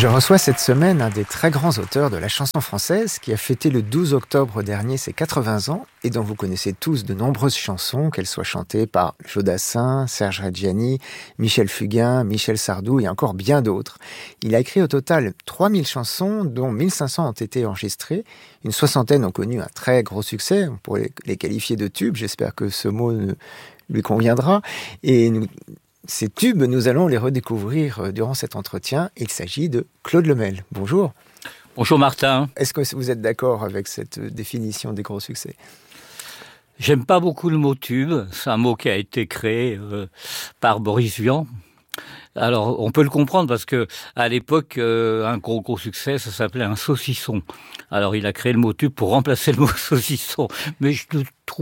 Je reçois cette semaine un des très grands auteurs de la chanson française qui a fêté le 12 octobre dernier ses 80 ans et dont vous connaissez tous de nombreuses chansons, qu'elles soient chantées par Jodassin, Serge Reggiani, Michel Fugain, Michel Sardou et encore bien d'autres. Il a écrit au total 3000 chansons, dont 1500 ont été enregistrées. Une soixantaine ont connu un très gros succès, on pourrait les qualifier de tubes, j'espère que ce mot lui conviendra. Ces tubes, nous allons les redécouvrir durant cet entretien. Il s'agit de Claude Lemel. Bonjour. Bonjour Martin. Est-ce que vous êtes d'accord avec cette définition des gros succès ? J'aime pas beaucoup le mot tube. C'est un mot qui a été créé par Boris Vian. Alors, on peut le comprendre parce que à l'époque, un gros succès, ça s'appelait un saucisson. Alors, il a créé le mot tube pour remplacer le mot saucisson. Mais je le trouve